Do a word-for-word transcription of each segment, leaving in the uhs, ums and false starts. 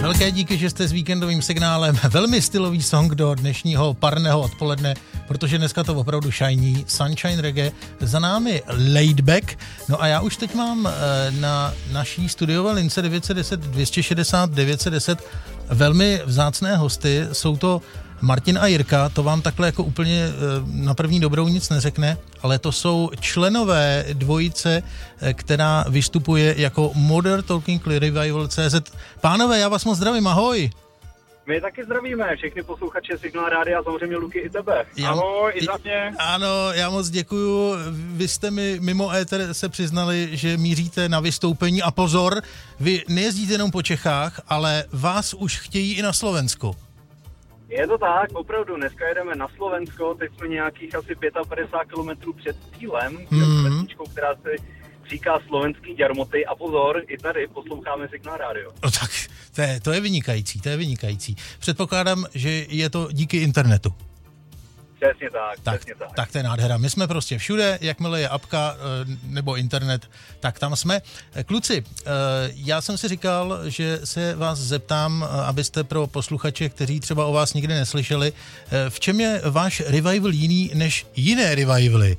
Velké díky, že jste s víkendovým signálem. Velmi stylový song do dnešního parného odpoledne, protože dneska to opravdu shiny. Sunshine Reggae, za námi Laidback. No a já už teď mám na naší studiové lince devět set deset dvě stě šedesát devět set deset velmi vzácné hosty. Jsou to Martin a Jirka, to vám takhle jako úplně na první dobrou nic neřekne, ale to jsou členové dvojice, která vystupuje jako Modern Talking Revival tečka cé zet. Pánové, já vás moc zdravím, ahoj! My taky zdravíme všechny posluchače Signál Rádia a samozřejmě Luky i tebe. Já, ahoj, i za mě. Ano, já moc děkuju. Vy jste mi mimo éter se přiznali, že míříte na vystoupení a pozor, vy nejezdíte jenom po Čechách, ale vás už chtějí i na Slovensku. Je to tak, opravdu, dneska jedeme na Slovensko, teď jsme nějakých asi padesát pět kilometrů před cílem, mm. vesničkou, která se říká Slovenský Ďarmoty a pozor, i tady posloucháme Signál Rádio. No tak, to je, to je vynikající, to je vynikající. Předpokládám, že je to díky internetu. Přesně tak, tak, přesně tak. Tak to je nádhera. My jsme prostě všude, jakmile je apka nebo internet, tak tam jsme. Kluci, já jsem si říkal, že se vás zeptám, abyste pro posluchače, kteří třeba o vás nikdy neslyšeli, v čem je váš revival jiný než jiné revivaly?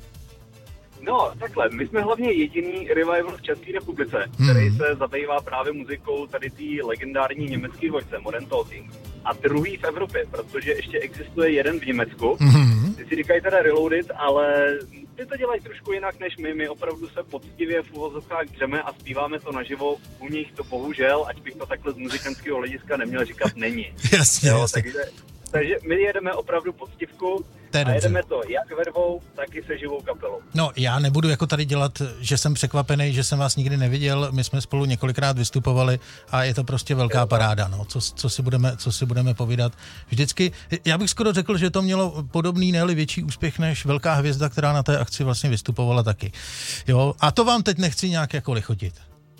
No, takhle, my jsme hlavně jediný revival v České republice, hmm. který se zabývá právě muzikou tady té legendární německé dvojce Modern Talking. A druhý v Evropě, protože ještě existuje jeden v Německu. Hmm. Ty si říkají teda Reloaded, ale ty to dělají trošku jinak než my. My opravdu se poctivě v uvozovkách dřeme a zpíváme to naživo. U nich to bohužel, ať bych to takhle z muzikantského hlediska neměl říkat, není. Jasně, jo, jasně. Takže, takže my jedeme opravdu poctivku. A jedeme to jak vervou, tak i se živou kapelou. No, já nebudu jako tady dělat, že jsem překvapený, že jsem vás nikdy neviděl. My jsme spolu několikrát vystupovali a je to prostě velká paráda, no. Co, co, si budeme, co si budeme povídat. Vždycky, já bych skoro řekl, že to mělo podobný, ne-li větší úspěch než Velká hvězda, která na té akci vlastně vystupovala taky. Jo, a to vám teď nechci nějak jako lichotit.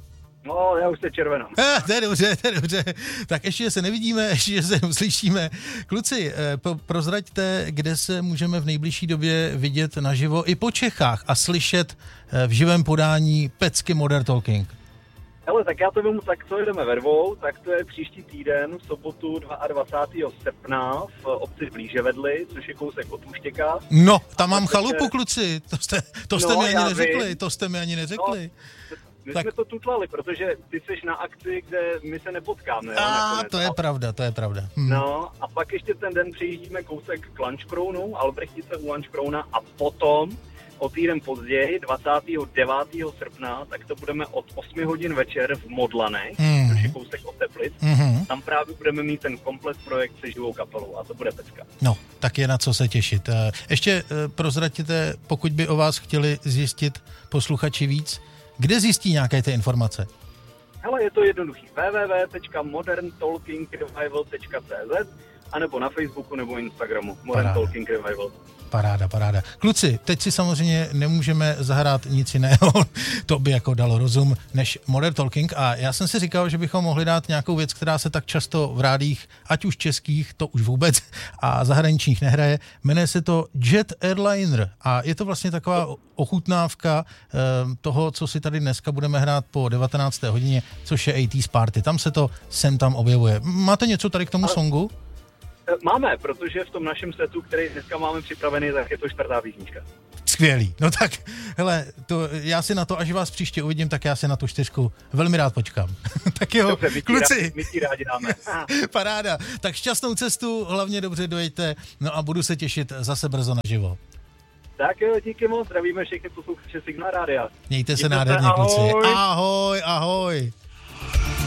No, já už jste červenou. Eh, to je dobře, to je dobře. Tak ještě se nevidíme, ještě se uslyšíme. Kluci, eh, prozraďte, kde se můžeme v nejbližší době vidět naživo i po Čechách a slyšet eh, v živém podání pecky Modern Talking. Hele, tak já to vím, tak co jdeme vervou, tak to je příští týden, v sobotu dvacátého druhého srpna v obci Blíževedli, což je kousek od Úštěka. No, tam mám chalupu, je... kluci, to jste, to jste no, mi ani neřekli, vím. to jste mi ani neřekli. No. My tak... jsme to tutlali, protože ty jsi na akci, kde my se nepotkáme. Jo, a nakonec. to je pravda, to je pravda. Hm. No a pak ještě ten den přijíždíme kousek k Lanškrounu, Albrechtice u Lanškrouna a potom o týden později, dvacátého devátého srpna, tak to budeme od osmi hodin večer v Modlanech, mm. což je kousek od Teplic. Mm-hmm. Tam právě budeme mít ten komplet projekt se živou kapelou a to bude pecka. No, tak je na co se těšit. Ještě prozraďte, pokud by o vás chtěli zjistit posluchači víc, kde zjistí nějaké ty informace? Hele, je to jednoduchý. w w w tečka modern talking revival tečka cé zet anebo na Facebooku nebo Instagramu. Modern Talking Revival. Paráda, paráda. Kluci, teď si samozřejmě nemůžeme zahrát nic jiného, to by jako dalo rozum, než Modern Talking a já jsem si říkal, že bychom mohli dát nějakou věc, která se tak často v rádích, ať už českých, to už vůbec, a zahraničních nehraje. Jmenuje se to Jet Airliner a je to vlastně taková ochutnávka eh, toho, co si tady dneska budeme hrát po devatenácté hodině, což je osmdesátých Party. Tam se to sem tam objevuje. Máte něco tady k tomu songu? Máme, protože v tom našem setu, který dneska máme připravený, tak je to čtvrtá písnička. Skvělý. No tak, hele, to, já si na to, až vás příště uvidím, tak já si na tu čtyřku velmi rád počkám. Tak jo, dobře, my kluci. Rádi, my ti rádi dáme. Paráda. Tak šťastnou cestu, hlavně dobře dojďte, no a budu se těšit zase brzo naživo. Tak jo, díky moc, zdravíme všechny posluchače Signál Rádia. Mějte se díky nádherně, se, kluci. Ahoj, ahoj. ahoj.